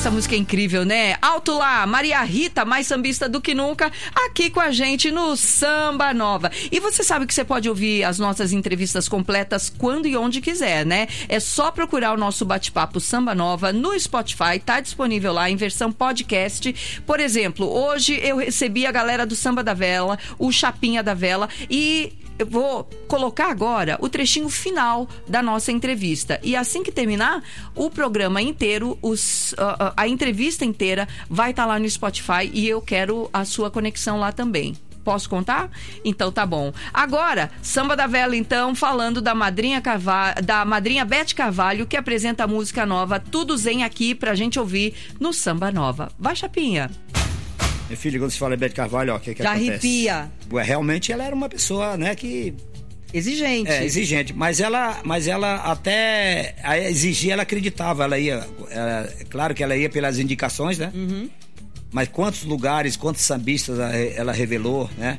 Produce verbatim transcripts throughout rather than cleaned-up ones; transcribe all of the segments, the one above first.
essa música é incrível, né? Alto lá, Maria Rita, mais sambista do que nunca, aqui com a gente no Samba Nova. E você sabe que você pode ouvir as nossas entrevistas completas quando e onde quiser, né? É só procurar o nosso bate-papo Samba Nova no Spotify, tá disponível lá em versão podcast. Por exemplo, hoje eu recebi a galera do Samba da Vela, o Chapinha da Vela, e eu vou colocar agora o trechinho final da nossa entrevista. E assim que terminar, o programa inteiro, os, uh, a entrevista inteira vai estar tá lá no Spotify e eu quero a sua conexão lá também. Posso contar? Então tá bom. Agora, Samba da Vela, então, falando da madrinha, Carvalho, da madrinha Beth Carvalho, que apresenta a música nova Tudo Zen aqui pra gente ouvir no Samba Nova. Vai, Chapinha. Meu filho, quando se fala Beth Carvalho, ó, o que que Já acontece? arrepia. Ué, realmente ela era uma pessoa, né, que... Exigente. É, exigente. Mas ela, mas ela até a exigir, ela acreditava. Ela ia... Ela, claro que ela ia pelas indicações, né? Uhum. Mas quantos lugares, quantos sambistas ela, ela revelou, né?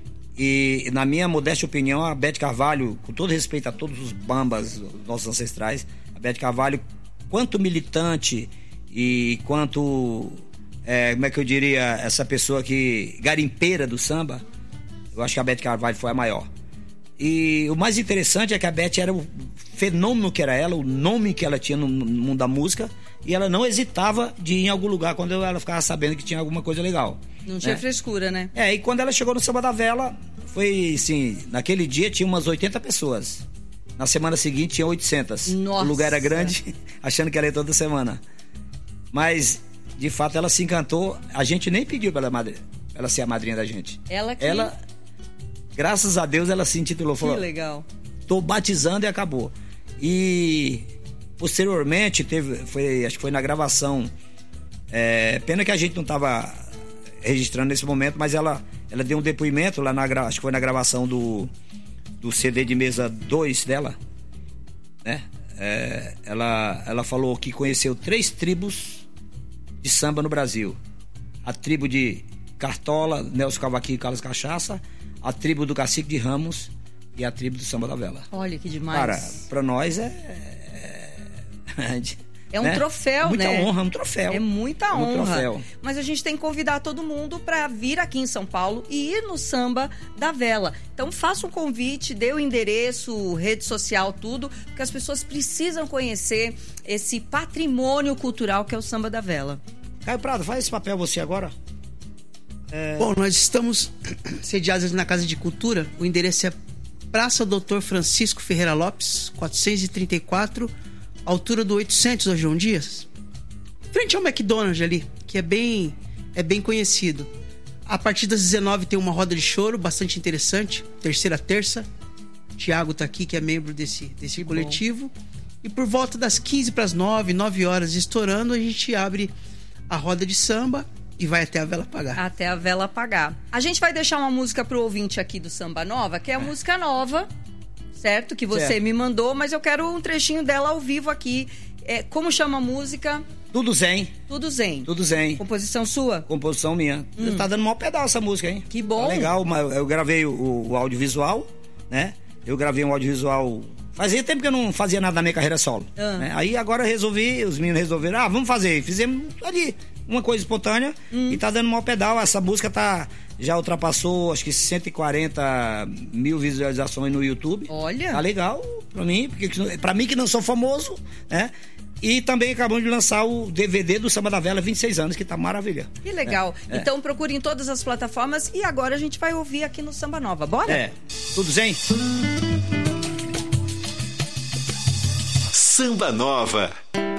E, na minha modesta opinião, a Beth Carvalho, com todo respeito a todos os bambas, os nossos ancestrais, a Beth Carvalho, quanto militante e quanto... É, como é que eu diria, essa pessoa que garimpeira do samba, eu acho que a Beth Carvalho foi a maior. E o mais interessante é que a Beth era o fenômeno que era ela, o nome que ela tinha no mundo da música, e ela não hesitava de ir em algum lugar quando ela ficava sabendo que tinha alguma coisa legal. Não tinha né? frescura, né? É, e quando ela chegou no Samba da Vela, foi assim, naquele dia tinha umas oitenta pessoas. Na semana seguinte tinha oitocentas. Nossa. O lugar era grande, achando que ela ia toda semana. Mas... de fato, ela se encantou. A gente nem pediu pra ela, madre... ela ser a madrinha da gente. Ela que... Ela, graças a Deus, ela se intitulou. Falou, que legal. Tô batizando e acabou. E, posteriormente, teve, foi, acho que foi na gravação. É, pena que a gente não tava registrando nesse momento, mas ela, ela deu um depoimento lá na... Acho que foi na gravação do, do C D de mesa dois dela. Né? É, ela, ela falou que conheceu três tribos de samba no Brasil. A tribo de Cartola, Nelson Cavaquinho e Carlos Cachaça, a tribo do Cacique de Ramos e a tribo do Samba da Vela. Olha que demais. Cara, pra nós é... É, é um né? troféu, muita né? Muita honra, é um troféu. É muita é um honra. Troféu. Mas a gente tem que convidar todo mundo para vir aqui em São Paulo e ir no Samba da Vela. Então faça um convite, dê o endereço, rede social, tudo, porque as pessoas precisam conhecer esse patrimônio cultural que é o Samba da Vela. Caio Prado, faz esse papel você agora. É... Bom, nós estamos sediados na Casa de Cultura. O endereço é Praça doutor Francisco Ferreira Lopes, quatrocentos e trinta e quatro, altura do oitocentos da João Dias, frente ao McDonald's ali, que é bem, é bem conhecido. A partir das dezenove tem uma roda de choro bastante interessante, terceira terça. Tiago tá aqui, que é membro desse, desse coletivo. Bom. E por volta das quinze para as nove, nove horas estourando, a gente abre a roda de samba e vai até a vela apagar. Até a vela apagar. A gente vai deixar uma música pro ouvinte aqui do Samba Nova, que é a é. música nova, certo? Que você certo. me mandou, mas eu quero um trechinho dela ao vivo aqui. É, como chama a música? Tudo Zen. Tudo Zen. Tudo Zen. Composição sua? Composição minha. Hum. Tá dando maior pedaço essa música, hein? Que bom. Tá legal, eu gravei o, o audiovisual, né? Eu gravei um audiovisual... Fazia tempo que eu não fazia nada na minha carreira solo. Ah. Né? Aí agora eu resolvi, os meninos resolveram, ah, vamos fazer. Fizemos ali uma coisa espontânea hum. e tá dando maior pedal. Essa música tá, já ultrapassou acho que cento e quarenta mil visualizações no YouTube. Olha. Tá legal pra mim, porque pra mim que não sou famoso, né? E também acabamos de lançar o D V D do Samba da Vela, vinte e seis anos, que tá maravilha. Que legal. É, então é. procure em todas as plataformas e agora a gente vai ouvir aqui no Samba Nova. Bora? É. Tudo Zen? Samba Nova.